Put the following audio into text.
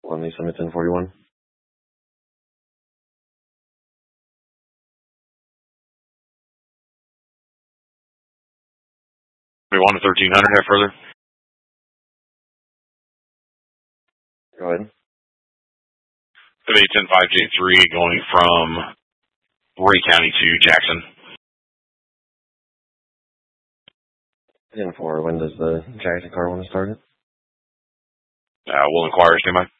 One Lee Summit 1041. We want to 1300 there further. Go ahead. 7810-5J3 going from Horry County to Jackson. 10-4, when does the Jackson car want to start it? We'll inquire, stand by.